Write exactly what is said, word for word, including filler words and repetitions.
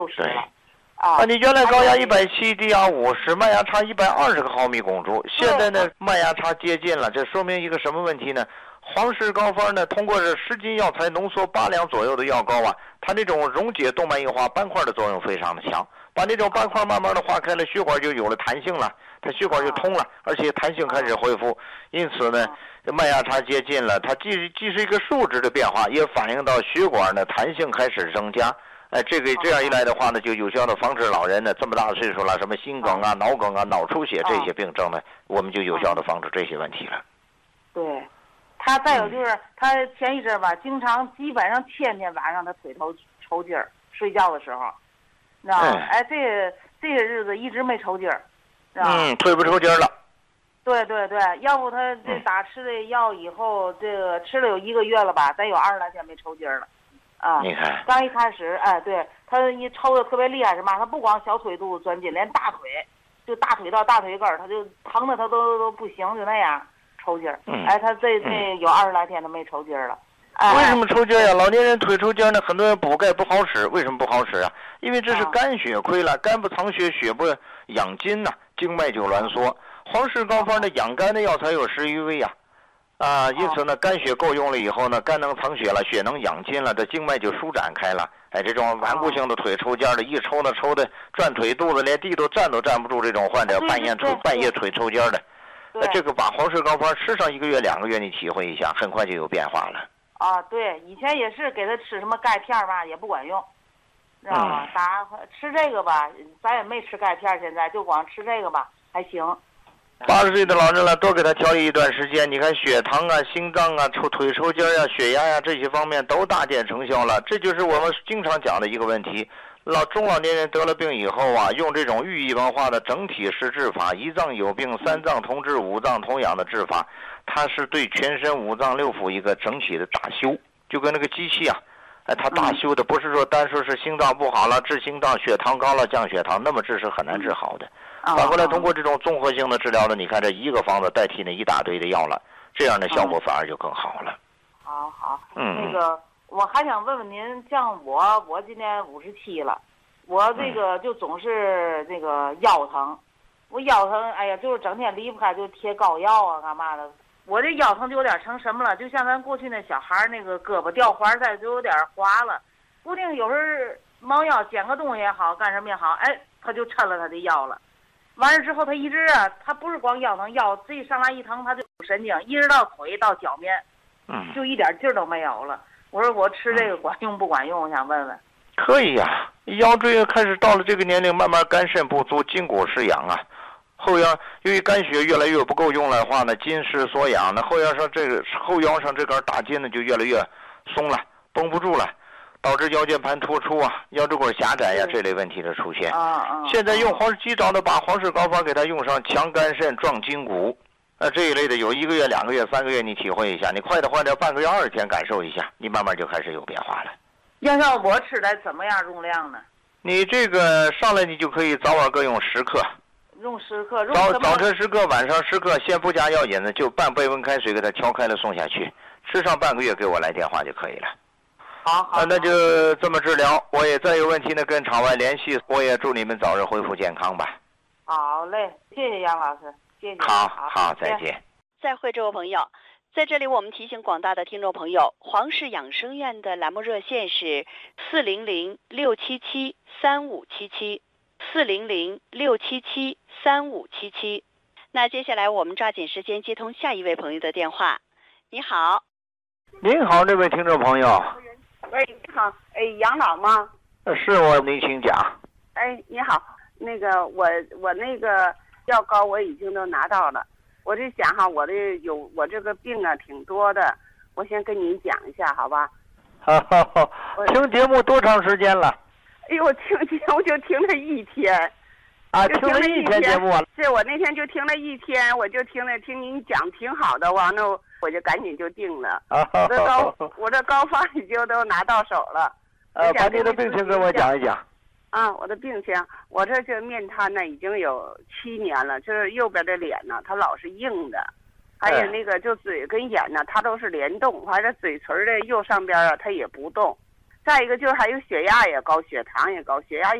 是了。 啊，你原来高压一百七，低压五十，脉压差一百二十个毫米汞柱，现在呢脉压差接近了，这说明一个什么问题呢？黄氏膏方呢，通过这十斤药材浓缩八两左右的药膏啊，它这种溶解动脉硬化斑块的作用非常的强，把这种斑块慢慢的化开了，血管就有了弹性了，它血管就通了，而且弹性开始恢复。因此呢，脉压差接近了，它既既是一个数值的变化，也反映到血管的弹性开始增加。哎，这个这样一来的话呢，就有效的防止老人呢这么大的岁数了，什么心梗啊、脑梗啊、脑出血这些病症呢，我们就有效的防止这些问题了。 对。他再有就是，他前一阵吧，经常基本上天天晚上他腿头抽筋儿，睡觉的时候，你知道吗？哎，这个这些日子一直没抽筋儿，知道吗？ 嗯，腿不抽筋了。 对对对，要不他这打吃的药以后，这个吃了有一个月了吧，再有二十来天没抽筋儿了，啊。 你看。 刚一开始，哎，对他一抽的特别厉害是嘛？他不光小腿肚子钻筋，连大腿，就大腿到大腿根儿，他就疼的他都都不行，就那样。抽筋儿，哎，他这这有二十来天都没抽筋儿了。哎、 为什么抽筋呀？老年人腿抽筋呢？很多人补钙不好使，为什么不好使啊？因为这是肝血亏了，肝不藏血，血不养筋呐、啊，经脉就挛缩。黄氏膏方的养肝的药材有十余味呀、啊，啊，因此呢，肝血够用了以后呢，肝能藏血了，血能养筋了，这经脉就舒展开了。哎，这种顽固性的腿抽筋的，一抽呢抽的转腿肚子，连地都站都站不住，这种患者半夜腿半夜腿抽筋的。那这个把黄氏膏方吃上一个月两个月，你体会一下，很快就有变化了。 啊，对，以前也是给他吃什么钙片吧，也不管用，知道吗？打、嗯、吃这个吧，咱也没吃钙片，现在就光吃这个吧，还行。 八十岁的老人了，多给他调理一段时间，你看血糖啊、心脏啊、抽腿抽筋啊、血压呀、啊、这些方面都大见成效了。这就是我们经常讲的一个问题。老中老年人得了病以后啊，用这种寓意文化的整体式治法，一脏有病三脏同治五脏同养的治法，它是对全身五脏六腑一个整体的大修，就跟那个机器啊，哎，它大修的不是说单说是心脏不好了治心脏，血糖高了降血糖，那么治是很难治好的。反过来通过这种综合性的治疗呢，你看这一个方子代替那一大堆的药了，这样的效果反而就更好了。 好好， 嗯， 那个。我还想问问您，像我，我今年五十七了，我这个就总是这个腰疼，我腰疼，哎呀，就是整天离不开就贴膏药啊，干嘛的。我这腰疼就有点成什么了，就像咱过去那小孩那个胳膊掉环带就有点滑了，不定有时候猫腰捡个东西也好，干什么也好，哎，他就抻了他的腰了。完了之后，他一直啊，他不是光腰疼，腰这一上来一疼，他就神经，一直到腿到脚面， 嗯， 就一点劲儿都没有了。我说我吃这个管用不管用？我想问问。 可以呀、啊，腰椎开始到了这个年龄，慢慢肝肾不足，筋骨失养啊。后腰由于肝血越来越不够用了的话呢，筋失所养，那后腰上这个后腰上这根大筋呢就越来越松了，绷不住了，导致腰间盘突出啊、腰椎管狭窄呀、啊、这类问题的出现。 啊啊！ 现在用黄及早的把黄氏膏方给它用上，强肝肾壮筋骨。呃，这一类的有一个月、两个月、三个月，你体会一下，你快的话要半个月、二十天感受一下，你慢慢就开始有变化了。 要像我吃的怎么样用量呢？ 你这个上来你就可以早晚各用十克， 用十克，用早早晨十克，晚上十克，先不加药引子，就半杯温开水给它调开了送下去，吃上半个月给我来电话就可以了。 好好、 啊，那就这么治疗。我也再有问题呢跟场外联系，我也祝你们早日恢复健康吧。 好嘞，谢谢杨老师。 好好，再见。 再会，这位朋友，在这里我们提醒广大的听众朋友，黄氏养生院的栏目热线是四零零六七七三五七七，四零零六七七三五七七。那接下来我们抓紧时间接通下一位朋友的电话。你好。 您好，这位听众朋友。 喂，你好，哎，杨老吗？ 是我，您请讲。 哎，你好，那个我我那个。药膏我已经都拿到了，我就想哈，我这有我这个病啊挺多的，我先跟您讲一下，好吧？ 好好好，听节目多长时间了？ 哎呦，听节目就听了一天。 啊，听了一天节目。 是我那天就听了一天，我就听了听您讲挺好的，完了我就赶紧就定了。 啊， 我的膏我的膏方已经都拿到手了。 呃，把你的病情跟我讲一讲。 啊，我的病情，我这这面瘫呢已经有七年了，就是右边的脸呢，它老是硬的，还有那个就嘴跟眼呢，它都是联动，完了嘴唇的右上边啊，它也不动， 再一个就是还有血压也高，血糖也高，血压